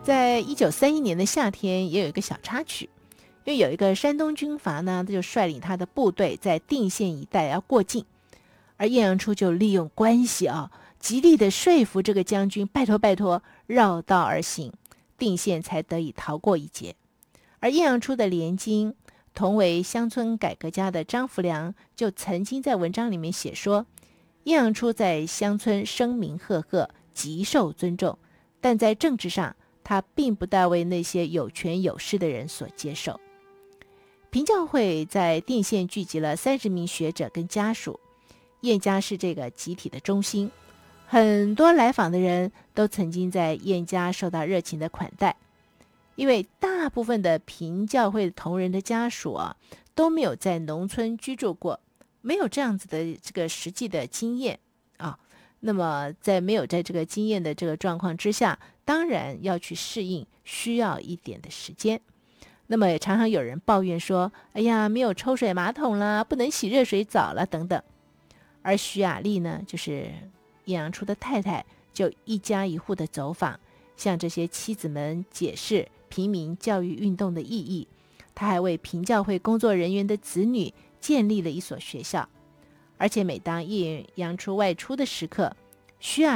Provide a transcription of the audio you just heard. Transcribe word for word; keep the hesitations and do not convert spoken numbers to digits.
在一九三一年的夏天，也有一个小插曲，因为有一个山东军阀呢，他就率领他的部队在定县一带要过境，而晏阳初就利用关系啊，极力的说服这个将军，拜托拜托，绕道而行，定县才得以逃过一劫。而晏阳初的连襟，同为乡村改革家的张福良就曾经在文章里面写说，晏阳初在乡村声名赫赫，极受尊重，但在政治上他并不大为那些有权有势的人所接受。平教会在定县聚集了三十名学者跟家属，晏家是这个集体的中心，很多来访的人都曾经在晏家受到热情的款待。因为大部分的平教会同仁的家属啊，都没有在农村居住过，没有这样子的这个实际的经验啊。那么在没有在这个经验的这个状况之下，当然要去适应，需要一点的时间。那么也常常有人抱怨说，哎呀，没有抽水马桶啦，不能洗热水澡了等等。而徐雅丽呢，就是晏阳初的太太，就一家一户的走访，向这些妻子们解释平民教育运动的意义。他还为平教会工作人员的子女建立了一所学校。而且每当晏阳初外出的时刻，徐雅